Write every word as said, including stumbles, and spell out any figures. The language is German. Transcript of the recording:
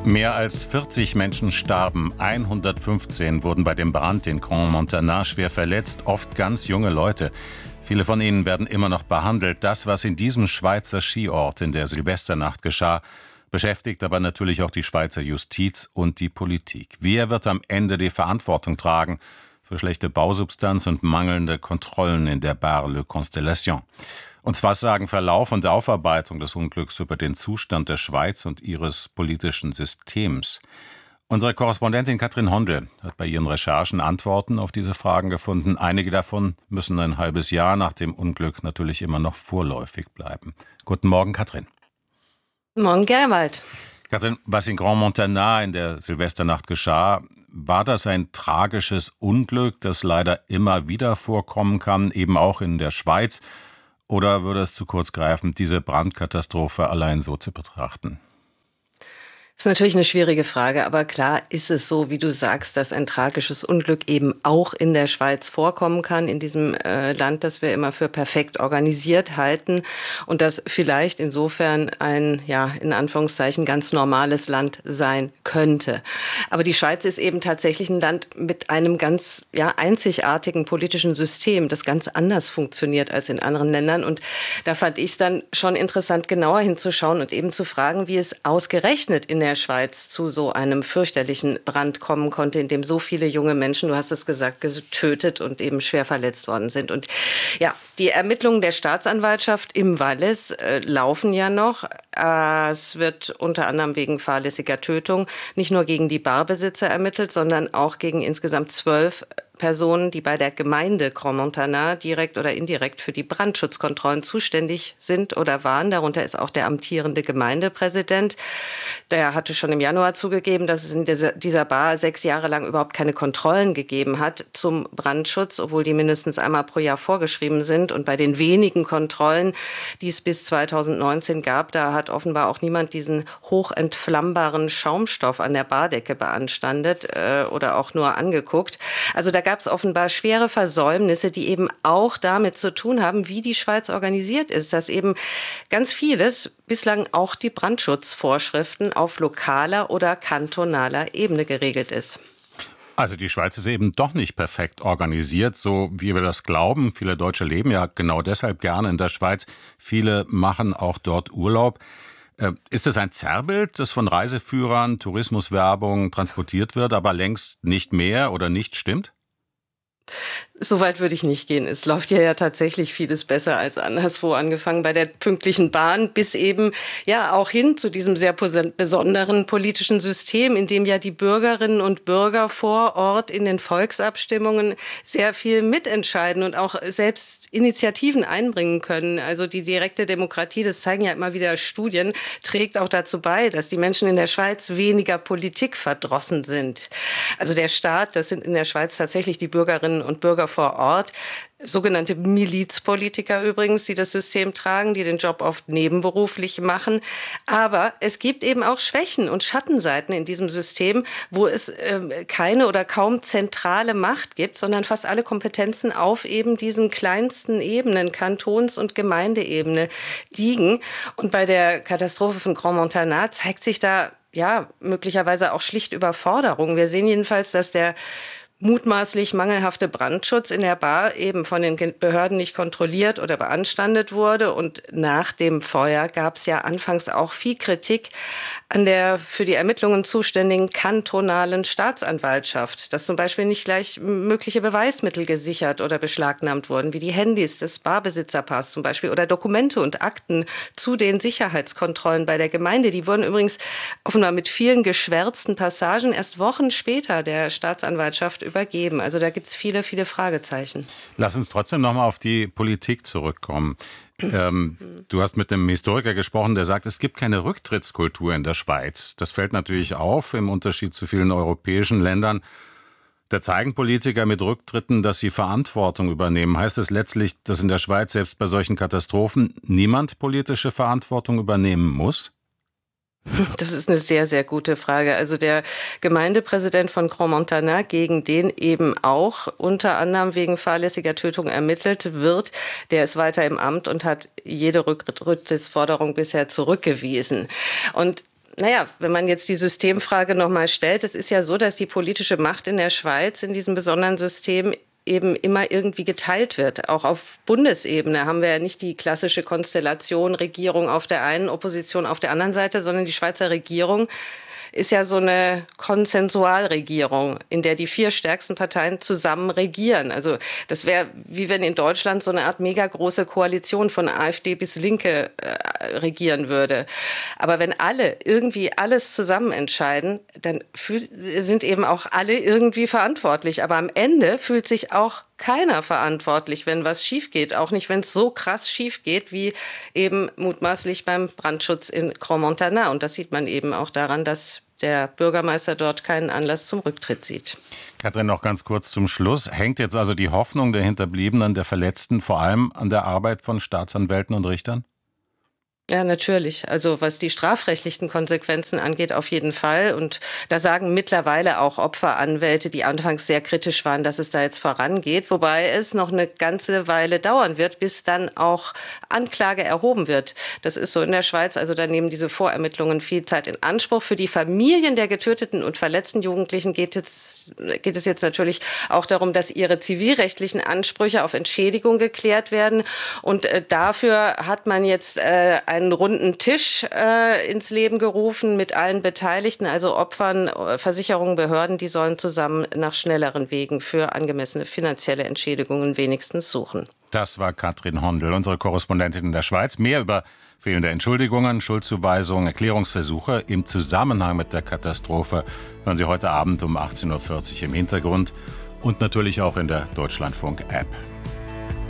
Mehr als vierzig Menschen starben, hundertfünfzehn wurden bei dem Brand in Crans Montana schwer verletzt, oft ganz junge Leute. Viele von ihnen werden immer noch behandelt. Das, was in diesem Schweizer Skiort in der Silvesternacht geschah, beschäftigt aber natürlich auch die Schweizer Justiz und die Politik. Wer wird am Ende die Verantwortung tragen für schlechte Bausubstanz und mangelnde Kontrollen in der Bar Le Constellation? Und was sagen Verlauf und Aufarbeitung des Unglücks über den Zustand der Schweiz und ihres politischen Systems? Unsere Korrespondentin Katrin Hondel hat bei ihren Recherchen Antworten auf diese Fragen gefunden. Einige davon müssen ein halbes Jahr nach dem Unglück natürlich immer noch vorläufig bleiben. Guten Morgen, Katrin. Morgen, Gerwald. Katrin, was in Crans Montana in der Silvesternacht geschah, war das ein tragisches Unglück, das leider immer wieder vorkommen kann, eben auch in der Schweiz? Oder würde es zu kurz greifen, diese Brandkatastrophe allein so zu betrachten? Das ist natürlich eine schwierige Frage, aber klar ist es so, wie du sagst, dass ein tragisches Unglück eben auch in der Schweiz vorkommen kann, in diesem äh, Land, das wir immer für perfekt organisiert halten und das vielleicht insofern ein, ja, in Anführungszeichen ganz normales Land sein könnte. Aber die Schweiz ist eben tatsächlich ein Land mit einem ganz, ja, einzigartigen politischen System, das ganz anders funktioniert als in anderen Ländern. Und da fand ich es dann schon interessant, genauer hinzuschauen und eben zu fragen, wie es ausgerechnet in der Schweiz zu so einem fürchterlichen Brand kommen konnte, in dem so viele junge Menschen, du hast es gesagt, getötet und eben schwer verletzt worden sind. Und ja, die Ermittlungen der Staatsanwaltschaft im Wallis äh, laufen ja noch. Äh, es wird unter anderem wegen fahrlässiger Tötung nicht nur gegen die Barbesitzer ermittelt, sondern auch gegen insgesamt zwölf Personen, die bei der Gemeinde Crans Montana direkt oder indirekt für die Brandschutzkontrollen zuständig sind oder waren. Darunter ist auch der amtierende Gemeindepräsident. Der hatte schon im Januar zugegeben, dass es in dieser Bar sechs Jahre lang überhaupt keine Kontrollen gegeben hat zum Brandschutz, obwohl die mindestens einmal pro Jahr vorgeschrieben sind. Und bei den wenigen Kontrollen, die es bis zweitausendneunzehn gab, da hat offenbar auch niemand diesen hochentflammbaren Schaumstoff an der Bardecke beanstandet äh, oder auch nur angeguckt. Also da gab es offenbar schwere Versäumnisse, die eben auch damit zu tun haben, wie die Schweiz organisiert ist, dass eben ganz vieles, bislang auch die Brandschutzvorschriften auf lokaler oder kantonaler Ebene geregelt ist. Also die Schweiz ist eben doch nicht perfekt organisiert, so wie wir das glauben. Viele Deutsche leben ja genau deshalb gerne in der Schweiz. Viele machen auch dort Urlaub. Ist es ein Zerrbild, das von Reiseführern, Tourismuswerbung transportiert wird, aber längst nicht mehr oder nicht stimmt? So weit würde ich nicht gehen. Es läuft ja, ja tatsächlich vieles besser als anderswo, angefangen bei der pünktlichen Bahn bis eben ja auch hin zu diesem sehr besonderen politischen System, in dem ja die Bürgerinnen und Bürger vor Ort in den Volksabstimmungen sehr viel mitentscheiden und auch selbst Initiativen einbringen können. Also die direkte Demokratie, das zeigen ja immer wieder Studien, trägt auch dazu bei, dass die Menschen in der Schweiz weniger Politik verdrossen sind. Also der Staat, das sind in der Schweiz tatsächlich die Bürgerinnen und Bürger vor Ort, sogenannte Milizpolitiker übrigens, die das System tragen, die den Job oft nebenberuflich machen. Aber es gibt eben auch Schwächen und Schattenseiten in diesem System, wo es äh, keine oder kaum zentrale Macht gibt, sondern fast alle Kompetenzen auf eben diesen kleinsten Ebenen, Kantons- und Gemeindeebene liegen. Und bei der Katastrophe von Crans Montana zeigt sich da ja möglicherweise auch schlicht Überforderung. Wir sehen jedenfalls, dass der mutmaßlich mangelhafte Brandschutz in der Bar eben von den Behörden nicht kontrolliert oder beanstandet wurde. Und nach dem Feuer gab es ja anfangs auch viel Kritik an der für die Ermittlungen zuständigen kantonalen Staatsanwaltschaft, dass zum Beispiel nicht gleich mögliche Beweismittel gesichert oder beschlagnahmt wurden, wie die Handys des Barbesitzerpaars zum Beispiel oder Dokumente und Akten zu den Sicherheitskontrollen bei der Gemeinde. Die wurden übrigens offenbar mit vielen geschwärzten Passagen erst Wochen später der Staatsanwaltschaft übergeben. Also da gibt es viele, viele Fragezeichen. Lass uns trotzdem noch mal auf die Politik zurückkommen. ähm, du hast mit einem Historiker gesprochen, der sagt, es gibt keine Rücktrittskultur in der Schweiz. Das fällt natürlich auf, im Unterschied zu vielen europäischen Ländern. Da zeigen Politiker mit Rücktritten, dass sie Verantwortung übernehmen. Heißt es letztlich, dass in der Schweiz selbst bei solchen Katastrophen niemand politische Verantwortung übernehmen muss? Das ist eine sehr, sehr gute Frage. Also der Gemeindepräsident von Crans Montana, gegen den eben auch unter anderem wegen fahrlässiger Tötung ermittelt wird, der ist weiter im Amt und hat jede Rücktrittsforderung bisher zurückgewiesen. Und naja, wenn man jetzt die Systemfrage nochmal stellt, es ist ja so, dass die politische Macht in der Schweiz in diesem besonderen System eben immer irgendwie geteilt wird. Auch auf Bundesebene haben wir ja nicht die klassische Konstellation Regierung auf der einen, Opposition auf der anderen Seite, sondern die Schweizer Regierung ist ja so eine Konsensualregierung, in der die vier stärksten Parteien zusammen regieren. Also das wäre, wie wenn in Deutschland so eine Art mega große Koalition von AfD bis Linke äh, regieren würde. Aber wenn alle irgendwie alles zusammen entscheiden, dann fühl, sind eben auch alle irgendwie verantwortlich. Aber am Ende fühlt sich auch keiner verantwortlich, wenn was schief geht. Auch nicht, wenn es so krass schief geht, wie eben mutmaßlich beim Brandschutz in Crans-Montana. Und das sieht man eben auch daran, dass der Bürgermeister dort keinen Anlass zum Rücktritt sieht. Katrin, noch ganz kurz zum Schluss. Hängt jetzt also die Hoffnung der Hinterbliebenen, der Verletzten vor allem an der Arbeit von Staatsanwälten und Richtern? Ja, natürlich. Also was die strafrechtlichen Konsequenzen angeht, auf jeden Fall. Und da sagen mittlerweile auch Opferanwälte, die anfangs sehr kritisch waren, dass es da jetzt vorangeht. Wobei es noch eine ganze Weile dauern wird, bis dann auch Anklage erhoben wird. Das ist so in der Schweiz. Also da nehmen diese Vorermittlungen viel Zeit in Anspruch. Für die Familien der getöteten und verletzten Jugendlichen geht, jetzt, geht es jetzt natürlich auch darum, dass ihre zivilrechtlichen Ansprüche auf Entschädigung geklärt werden. Und äh, dafür hat man jetzt äh, einen runden Tisch äh, ins Leben gerufen mit allen Beteiligten, also Opfern, Versicherungen, Behörden, die sollen zusammen nach schnelleren Wegen für angemessene finanzielle Entschädigungen wenigstens suchen. Das war Katrin Hondel, unsere Korrespondentin in der Schweiz. Mehr über fehlende Entschuldigungen, Schuldzuweisungen, Erklärungsversuche im Zusammenhang mit der Katastrophe hören Sie heute Abend um achtzehn Uhr vierzig im Hintergrund und natürlich auch in der Deutschlandfunk-App.